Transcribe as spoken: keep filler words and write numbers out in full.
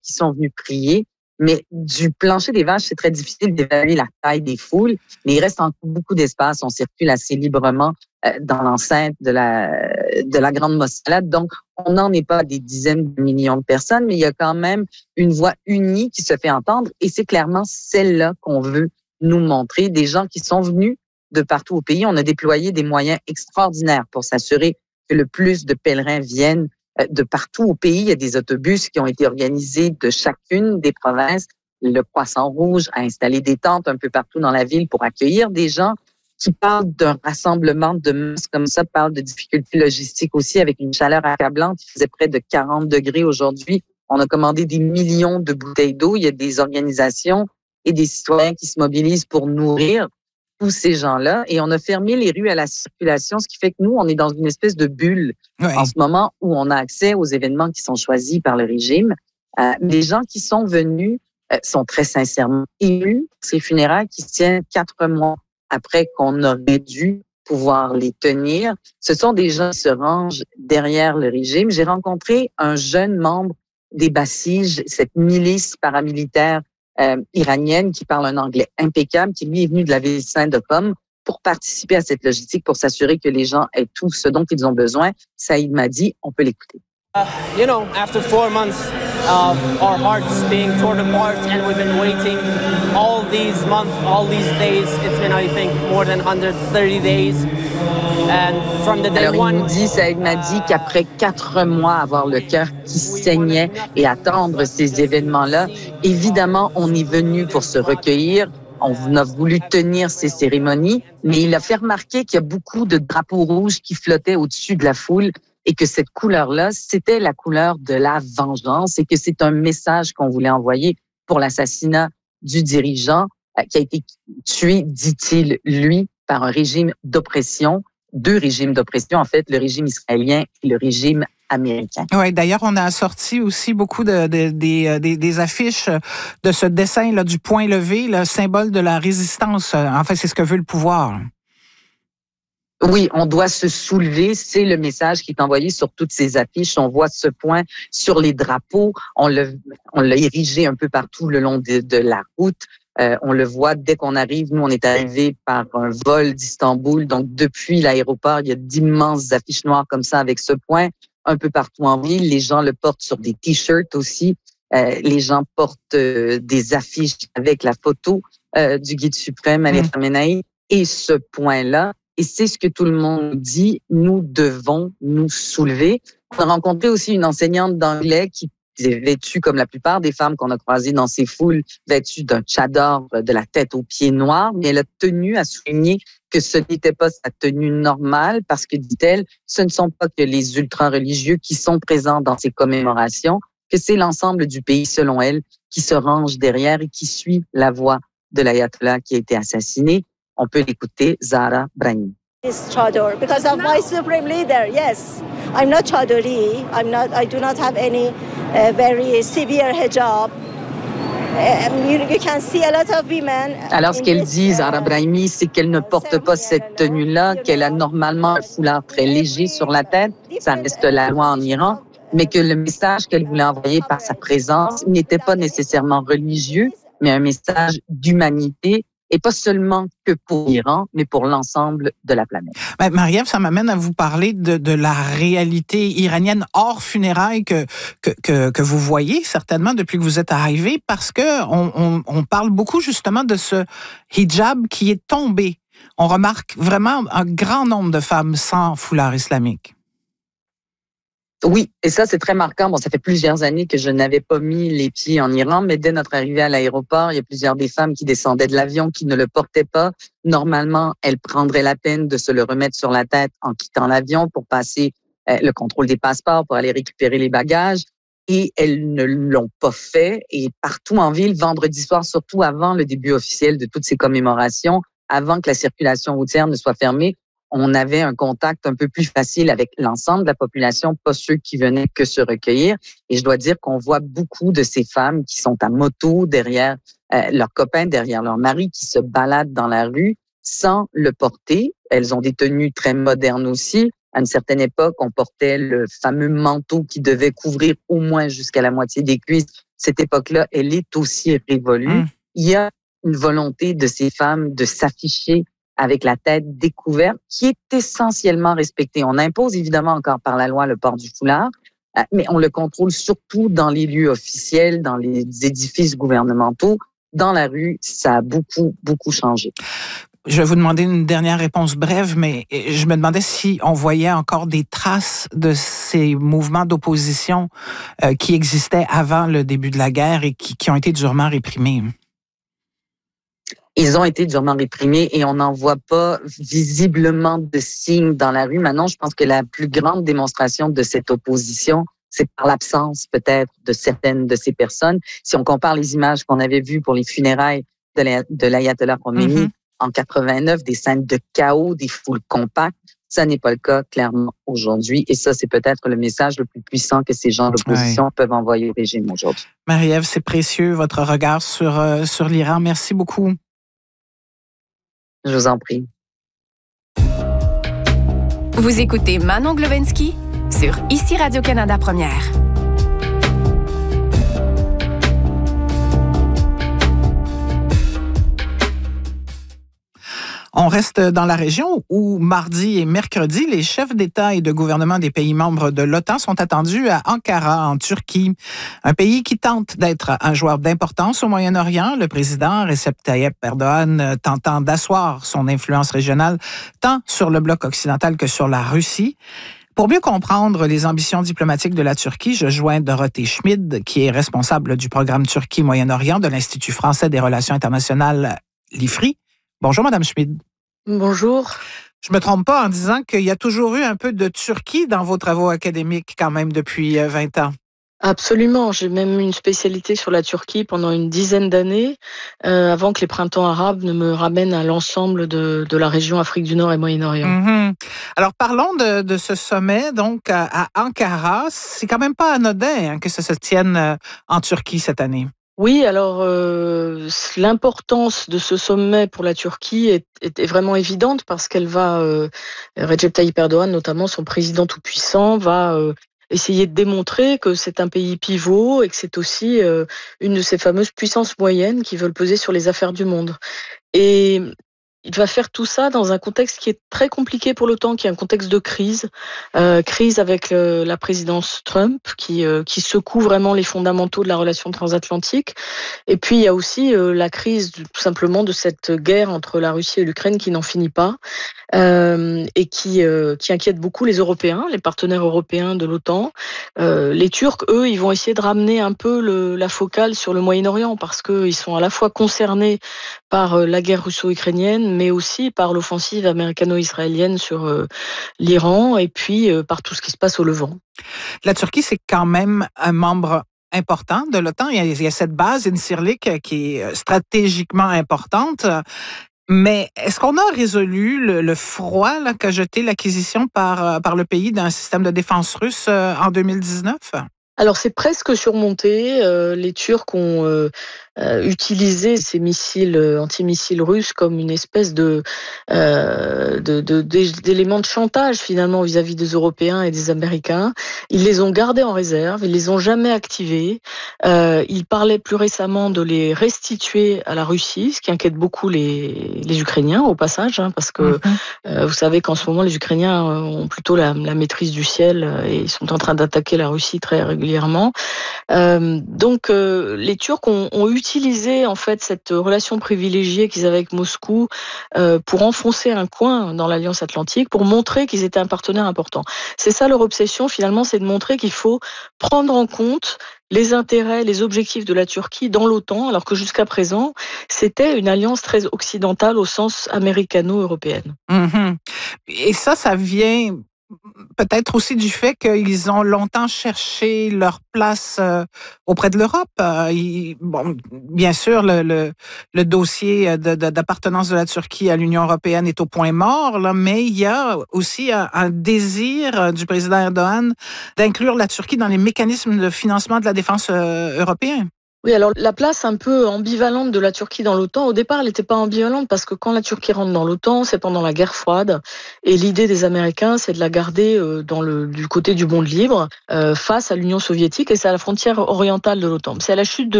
qui sont venus prier. Mais du plancher des vaches, c'est très difficile d'évaluer la taille des foules, mais il reste encore beaucoup d'espace. On circule assez librement euh, dans l'enceinte de la de la grande mosquée. Donc, on n'en est pas à des dizaines de millions de personnes, mais il y a quand même une voix unie qui se fait entendre, et c'est clairement celle-là qu'on veut nous montrer. Des gens qui sont venus de partout au pays. On a déployé des moyens extraordinaires pour s'assurer que le plus de pèlerins viennent de partout au pays. Il y a des autobus qui ont été organisés de chacune des provinces. Le Croissant Rouge a installé des tentes un peu partout dans la ville pour accueillir des gens qui parlent d'un rassemblement de masse comme ça, parlent de difficultés logistiques aussi avec une chaleur accablante. Il faisait près de quarante degrés aujourd'hui. On a commandé des millions de bouteilles d'eau. Il y a des organisations et des citoyens qui se mobilisent pour nourrir tous ces gens-là. Et on a fermé les rues à la circulation, ce qui fait que nous, on est dans une espèce de bulle oui. en ce moment où on a accès aux événements qui sont choisis par le régime. Euh, les gens qui sont venus euh, sont très sincèrement émus. Ces funérailles qui se tiennent quatre mois après qu'on aurait dû pouvoir les tenir. Ce sont des gens qui se rangent derrière le régime. J'ai rencontré un jeune membre des Basij, cette milice paramilitaire Euh, iranienne qui parle un anglais impeccable, qui lui est venu de la ville sainte de Qom pour participer à cette logistique, pour s'assurer que les gens aient tout ce dont ils ont besoin. Saïd m'a dit, on peut l'écouter. Uh, you know, after four months of our hearts being torn apart, and we've been waiting all these months, all these days. It's been, I think, more than one hundred thirty days. And from the day Alors, one, il nous dit, Saïd m'a dit qu'après quatre mois, avoir le cœur qui saignait et attendre ces événements-là, évidemment, on est venu pour se recueillir. On a voulu tenir ces cérémonies, mais il a fait remarquer qu'il y a beaucoup de drapeaux rouges qui flottaient au-dessus de la foule et que cette couleur-là, c'était la couleur de la vengeance et que c'est un message qu'on voulait envoyer pour l'assassinat du dirigeant qui a été tué, dit-il, lui, par un régime d'oppression, deux régimes d'oppression, en fait, le régime israélien et le régime américain. Oui, d'ailleurs, on a sorti aussi beaucoup de, de, de, des, des affiches de ce dessin là, du point levé, le symbole de la résistance. En fait, c'est ce que veut le pouvoir. Oui, on doit se soulever. C'est le message qui est envoyé sur toutes ces affiches. On voit ce point sur les drapeaux. On l'a, on l'a érigé un peu partout le long de, de la route. Euh, on le voit dès qu'on arrive. Nous, on est arrivé par un vol d'Istanbul. Donc, depuis l'aéroport, il y a d'immenses affiches noires comme ça avec ce point un peu partout en ville. Les gens le portent sur des t-shirts aussi. Euh, les gens portent euh, des affiches avec la photo euh, du guide suprême, Ali Khamenei, et ce point-là. Et c'est ce que tout le monde dit, nous devons nous soulever. On a rencontré aussi une enseignante d'anglais qui est vêtue, comme la plupart des femmes qu'on a croisées dans ces foules, vêtue d'un tchador de la tête aux pieds noirs, mais elle a tenu à souligner que ce n'était pas sa tenue normale parce que, dit-elle, ce ne sont pas que les ultra-religieux qui sont présents dans ces commémorations, que c'est l'ensemble du pays, selon elle, qui se range derrière et qui suit la voie de l'ayatollah qui a été assassiné. On peut l'écouter, Zahra Brahimi. This chador, because of my supreme leader, yes. I'm not chadori. I'm not. I do not have any uh, very severe hijab. Um, you, you can see a lot of women. Alors, ce qu'elle dit, Zahra Brahimi, c'est qu'elle ne porte pas cette tenue-là, qu'elle a normalement un foulard très léger sur la tête. Ça reste la loi en Iran, mais que le message qu'elle voulait envoyer par sa présence n'était pas nécessairement religieux, mais un message d'humanité. Et pas seulement que pour l'Iran, mais pour l'ensemble de la planète. Ben, Marie-Ève, ça m'amène à vous parler de, de la réalité iranienne hors funérailles que, que, que, que vous voyez certainement depuis que vous êtes arrivée, parce que on, on, on parle beaucoup justement de ce hijab qui est tombé. On remarque vraiment un grand nombre de femmes sans foulard islamique. Oui, et ça, c'est très marquant. Bon, ça fait plusieurs années que je n'avais pas mis les pieds en Iran, mais dès notre arrivée à l'aéroport, il y a plusieurs des femmes qui descendaient de l'avion qui ne le portaient pas. Normalement, elles prendraient la peine de se le remettre sur la tête en quittant l'avion pour passer euh, le contrôle des passeports, pour aller récupérer les bagages. Et elles ne l'ont pas fait. Et partout en ville, vendredi soir, surtout avant le début officiel de toutes ces commémorations, avant que la circulation routière ne soit fermée, on avait un contact un peu plus facile avec l'ensemble de la population, pas ceux qui venaient que se recueillir. Et je dois dire qu'on voit beaucoup de ces femmes qui sont à moto derrière euh, leurs copains, derrière leur mari, qui se baladent dans la rue sans le porter. Elles ont des tenues très modernes aussi. À une certaine époque, on portait le fameux manteau qui devait couvrir au moins jusqu'à la moitié des cuisses. cette époque-là, elle est aussi révolue. Mmh. Il y a une volonté de ces femmes de s'afficher avec la tête découverte, qui est essentiellement respectée. On impose évidemment encore par la loi le port du foulard, mais on le contrôle surtout dans les lieux officiels, dans les édifices gouvernementaux. Dans la rue, ça a beaucoup, beaucoup changé. Je vais vous demander une dernière réponse brève, mais je me demandais si on voyait encore des traces de ces mouvements d'opposition euh, qui existaient avant le début de la guerre et qui, qui ont été durement réprimés. Ils ont été durement réprimés et on n'en voit pas visiblement de signes dans la rue. Maintenant, je pense que la plus grande démonstration de cette opposition, c'est par l'absence peut-être de certaines de ces personnes. Si on compare les images qu'on avait vues pour les funérailles de, la, de l'ayatollah Khomeini, mm-hmm. en quatre-vingt-neuf, des scènes de chaos, des foules compactes, ça n'est pas le cas clairement aujourd'hui. Et ça, c'est peut-être le message le plus puissant que ces gens d'opposition oui. peuvent envoyer au régime aujourd'hui. Marie-Ève, c'est précieux votre regard sur, euh, sur l'Iran. Merci beaucoup. Je vous en prie. Vous écoutez Manon Glowinski sur Ici Radio-Canada Première. On reste dans la région où mardi et mercredi, les chefs d'État et de gouvernement des pays membres de l'OTAN sont attendus à Ankara, en Turquie, un pays qui tente d'être un joueur d'importance au Moyen-Orient. Le président Recep Tayyip Erdogan tentant d'asseoir son influence régionale tant sur le bloc occidental que sur la Russie. Pour mieux comprendre les ambitions diplomatiques de la Turquie, je joins Dorothée Schmid, qui est responsable du programme Turquie-Moyen-Orient de l'Institut français des relations internationales, l'I F R I. Bonjour, Madame Schmid. Bonjour. Je me trompe pas en disant qu'il y a toujours eu un peu de Turquie dans vos travaux académiques quand même depuis vingt ans. Absolument. J'ai même une spécialité sur la Turquie pendant une dizaine d'années, euh, avant que les printemps arabes ne me ramènent à l'ensemble de, de la région Afrique du Nord et Moyen-Orient. Mm-hmm. Alors, parlons de, de ce sommet donc à, à Ankara. C'est quand même pas anodin hein, que ça se tienne en Turquie cette année. Oui, alors euh, l'importance de ce sommet pour la Turquie est, est, est vraiment évidente parce qu'elle va, euh, Recep Tayyip Erdogan, notamment son président tout-puissant, va euh, essayer de démontrer que c'est un pays pivot et que c'est aussi euh, une de ces fameuses puissances moyennes qui veulent peser sur les affaires du monde. Et il va faire tout ça dans un contexte qui est très compliqué pour l'OTAN, qui est un contexte de crise, euh, crise avec le, la présidence Trump, qui euh, qui secoue vraiment les fondamentaux de la relation transatlantique. Et puis il y a aussi euh, la crise tout simplement de cette guerre entre la Russie et l'Ukraine qui n'en finit pas euh, et qui euh, qui inquiète beaucoup les Européens, les partenaires européens de l'OTAN. Euh, les Turcs, eux, ils vont essayer de ramener un peu le, la focale sur le Moyen-Orient parce que ils sont à la fois concernés par euh, la guerre russo-ukrainienne, mais aussi par l'offensive américano-israélienne sur euh, l'Iran et puis euh, par tout ce qui se passe au Levant. La Turquie, c'est quand même un membre important de l'OTAN. Il y a, il y a cette base, Incirlik, qui est stratégiquement importante. Mais est-ce qu'on a résolu le, le froid là, qu'a jeté l'acquisition par, par le pays d'un système de défense russe euh, en deux mille dix-neuf? Alors c'est presque surmonté. Euh, les Turcs ont euh, euh, utilisé ces missiles euh, antimissiles russes comme une espèce de, euh, de, de, de d'éléments de chantage finalement vis-à-vis des Européens et des Américains. Ils les ont gardés en réserve, ils les ont jamais activés. Euh, ils parlaient plus récemment de les restituer à la Russie, ce qui inquiète beaucoup les, les Ukrainiens au passage, hein, parce que mm-hmm. euh, vous savez qu'en ce moment les Ukrainiens ont plutôt la, la maîtrise du ciel et ils sont en train d'attaquer la Russie très régulièrement. Euh, donc euh, les Turcs ont, ont utilisé en fait cette relation privilégiée qu'ils avaient avec Moscou euh, pour enfoncer un coin dans l'Alliance Atlantique, pour montrer qu'ils étaient un partenaire important. C'est ça leur obsession finalement, c'est de montrer qu'il faut prendre en compte les intérêts, les objectifs de la Turquie dans l'OTAN, alors que jusqu'à présent, c'était une alliance très occidentale au sens américano-européen. Mm-hmm. Et ça, ça vient peut-être aussi du fait qu'ils ont longtemps cherché leur place euh, auprès de l'Europe. Euh, ils, bon, bien sûr, le, le, le dossier de, de, d'appartenance de la Turquie à l'Union européenne est au point mort, là, mais il y a aussi un, un désir du président Erdogan d'inclure la Turquie dans les mécanismes de financement de la défense euh, européenne. Oui, alors la place un peu ambivalente de la Turquie dans l'OTAN, au départ, elle n'était pas ambivalente parce que quand la Turquie rentre dans l'OTAN, c'est pendant la guerre froide et l'idée des Américains, c'est de la garder euh, dans le, du côté du monde libre euh, face à l'Union soviétique et c'est à la frontière orientale de l'OTAN. C'est à la chute de